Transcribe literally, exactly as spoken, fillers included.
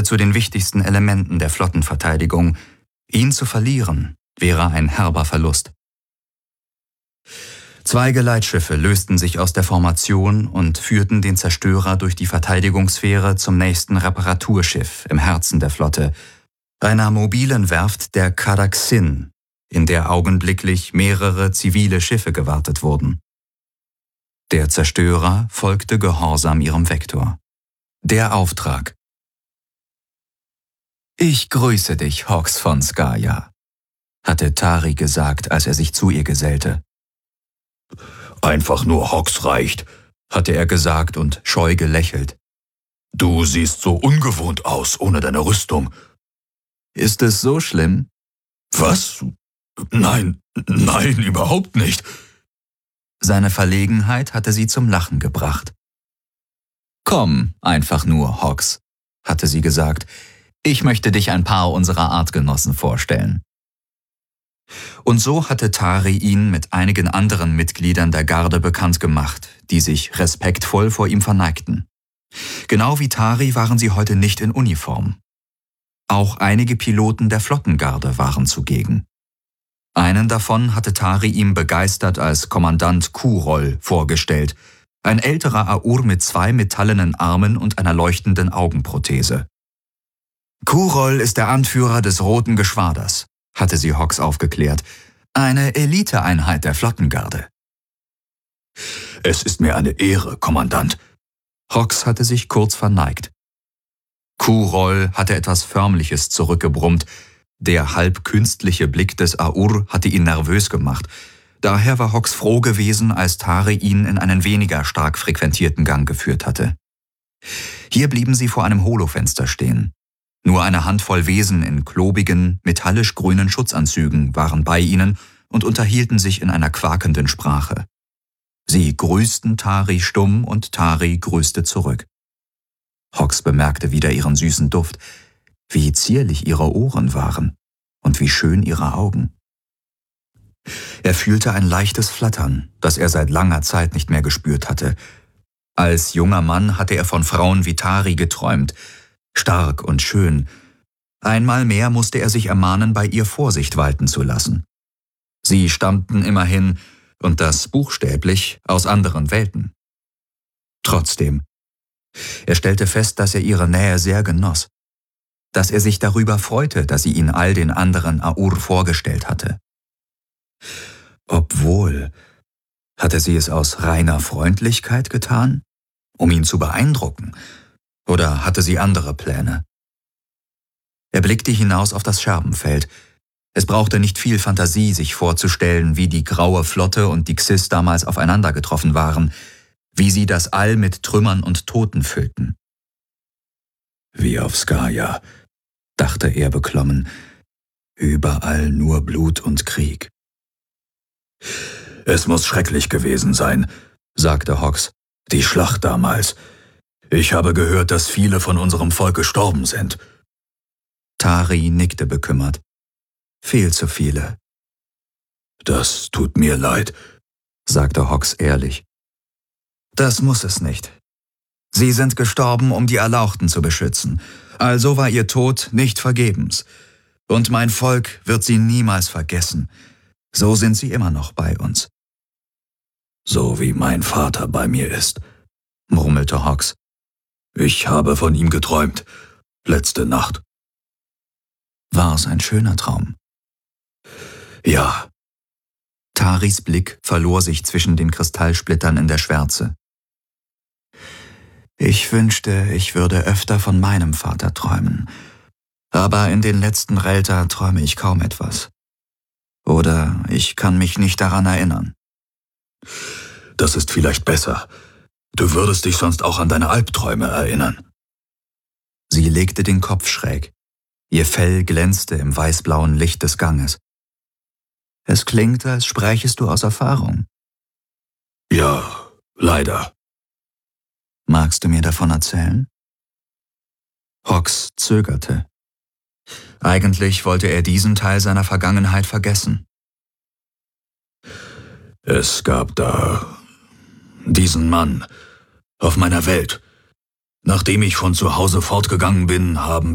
zu den wichtigsten Elementen der Flottenverteidigung. Ihn zu verlieren wäre ein herber Verlust. Zwei Geleitschiffe lösten sich aus der Formation und führten den Zerstörer durch die Verteidigungssphäre zum nächsten Reparaturschiff im Herzen der Flotte, einer mobilen Werft der Karak-Sin, in der augenblicklich mehrere zivile Schiffe gewartet wurden. Der Zerstörer folgte gehorsam ihrem Vektor. Der Auftrag. »Ich grüße dich, Hawks von Skaya«, hatte Tari gesagt, als er sich zu ihr gesellte. »Einfach nur Hawks reicht«, hatte er gesagt und scheu gelächelt. »Du siehst so ungewohnt aus, ohne deine Rüstung.« »Ist es so schlimm?« »Was? Nein, nein, überhaupt nicht.« Seine Verlegenheit hatte sie zum Lachen gebracht. »Komm, einfach nur, Hawks«, hatte sie gesagt. »Ich möchte dich ein paar unserer Artgenossen vorstellen.« Und so hatte Tari ihn mit einigen anderen Mitgliedern der Garde bekannt gemacht, die sich respektvoll vor ihm verneigten. Genau wie Tari waren sie heute nicht in Uniform. Auch einige Piloten der Flottengarde waren zugegen. Einen davon hatte Tari ihm begeistert als Kommandant Kurol vorgestellt, ein älterer Aur mit zwei metallenen Armen und einer leuchtenden Augenprothese. Kurol ist der Anführer des Roten Geschwaders, hatte sie Hawks aufgeklärt, eine Eliteeinheit der Flottengarde. »Es ist mir eine Ehre, Kommandant.« Hawks hatte sich kurz verneigt. Kurol hatte etwas Förmliches zurückgebrummt. Der halb künstliche Blick des Aur hatte ihn nervös gemacht. Daher war Hawks froh gewesen, als Tari ihn in einen weniger stark frequentierten Gang geführt hatte. Hier blieben sie vor einem Holofenster stehen. Nur eine Handvoll Wesen in klobigen, metallisch grünen Schutzanzügen waren bei ihnen und unterhielten sich in einer quakenden Sprache. Sie grüßten Tari stumm und Tari grüßte zurück. Hawks bemerkte wieder ihren süßen Duft, wie zierlich ihre Ohren waren und wie schön ihre Augen. Er fühlte ein leichtes Flattern, das er seit langer Zeit nicht mehr gespürt hatte. Als junger Mann hatte er von Frauen wie Tari geträumt, stark und schön. Einmal mehr musste er sich ermahnen, bei ihr Vorsicht walten zu lassen. Sie stammten immerhin, und das buchstäblich, aus anderen Welten. Trotzdem, er stellte fest, dass er ihre Nähe sehr genoss, dass er sich darüber freute, dass sie ihn all den anderen Aur vorgestellt hatte. Obwohl, hatte sie es aus reiner Freundlichkeit getan, um ihn zu beeindrucken, oder hatte sie andere Pläne? Er blickte hinaus auf das Scherbenfeld. Es brauchte nicht viel Fantasie, sich vorzustellen, wie die Graue Flotte und die Xys damals aufeinander getroffen waren, wie sie das All mit Trümmern und Toten füllten. Wie auf Skaya, dachte er beklommen, überall nur Blut und Krieg. »Es muss schrecklich gewesen sein«, sagte Hawks. »Die Schlacht damals. Ich habe gehört, dass viele von unserem Volk gestorben sind.« Tari nickte bekümmert. »Viel zu viele.« »Das tut mir leid«, sagte Hawks ehrlich. »Das muss es nicht. Sie sind gestorben, um die Erlauchten zu beschützen. Also war ihr Tod nicht vergebens. Und mein Volk wird sie niemals vergessen. So sind sie immer noch bei uns.« »So wie mein Vater bei mir ist«, murmelte Hawks. »Ich habe von ihm geträumt, letzte Nacht.« War es ein schöner Traum? »Ja.« Taris Blick verlor sich zwischen den Kristallsplittern in der Schwärze. »Ich wünschte, ich würde öfter von meinem Vater träumen. Aber in den letzten Relta träume ich kaum etwas. Oder ich kann mich nicht daran erinnern.« »Das ist vielleicht besser. Du würdest dich sonst auch an deine Albträume erinnern.« Sie legte den Kopf schräg. Ihr Fell glänzte im weißblauen Licht des Ganges. »Es klingt, als sprächest du aus Erfahrung.« »Ja, leider.« »Magst du mir davon erzählen?« Hawks zögerte. Eigentlich wollte er diesen Teil seiner Vergangenheit vergessen. »Es gab da diesen Mann auf meiner Welt. Nachdem ich von zu Hause fortgegangen bin, haben